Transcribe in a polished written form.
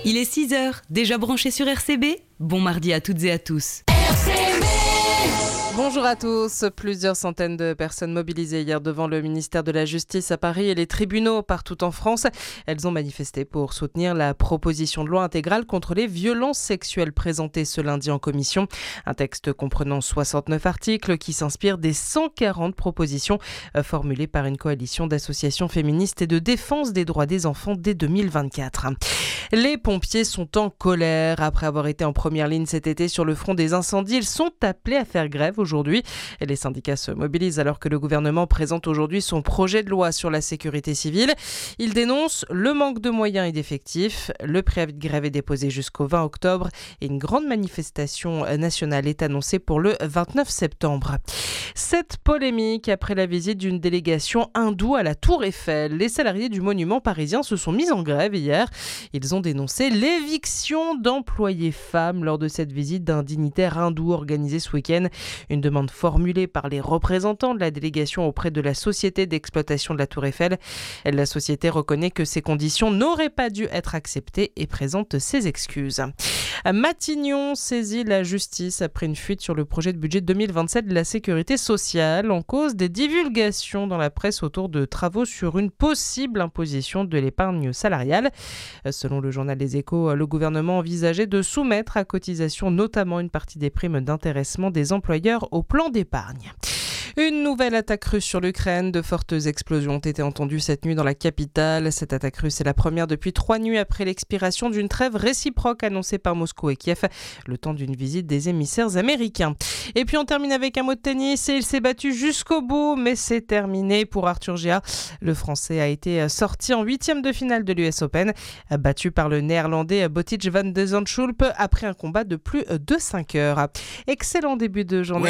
Il est 6h, déjà branché sur RCB ? Bon mardi à toutes et à tous. Bonjour à tous. Plusieurs centaines de personnes mobilisées hier devant le ministère de la Justice à Paris et les tribunaux partout en France. Elles ont manifesté pour soutenir la proposition de loi intégrale contre les violences sexuelles présentée ce lundi en commission. Un texte comprenant 69 articles qui s'inspire des 140 propositions formulées par une coalition d'associations féministes et de défense des droits des enfants dès 2024. Les pompiers sont en colère. Après avoir été en première ligne cet été sur le front des incendies, ils sont appelés à faire grève aujourd'hui. Et les syndicats se mobilisent alors que le gouvernement présente aujourd'hui son projet de loi sur la sécurité civile. Ils dénoncent le manque de moyens et d'effectifs. Le préavis de grève est déposé jusqu'au 20 octobre et une grande manifestation nationale est annoncée pour le 29 septembre. Cette polémique après la visite d'une délégation hindoue à la Tour Eiffel. Les salariés du monument parisien se sont mis en grève hier. Ils ont dénoncé l'éviction d'employés femmes lors de cette visite d'un dignitaire hindou organisée ce week-end. Une demande formulée par les représentants de la délégation auprès de la société d'exploitation de la Tour Eiffel. La société reconnaît que ces conditions n'auraient pas dû être acceptées et présente ses excuses. Matignon saisit la justice après une fuite sur le projet de budget 2027 de la sécurité sociale en cause des divulgations dans la presse autour de travaux sur une possible imposition de l'épargne salariale. Selon le journal Les Échos, le gouvernement envisageait de soumettre à cotisation notamment une partie des primes d'intéressement des employeurs au plan d'épargne. Une nouvelle attaque russe sur l'Ukraine. De fortes explosions ont été entendues cette nuit dans la capitale. Cette attaque russe est la première depuis 3 nuits après l'expiration d'une trêve réciproque annoncée par Moscou et Kiev, le temps d'une visite des émissaires américains. Et puis on termine avec un mot de tennis et il s'est battu jusqu'au bout, mais c'est terminé pour Arthur Gia. Le Français a été sorti en 8e de finale de l'US Open, battu par le Néerlandais Botic van de Zandschulp après un combat de plus de 5 heures. Excellent début de journée.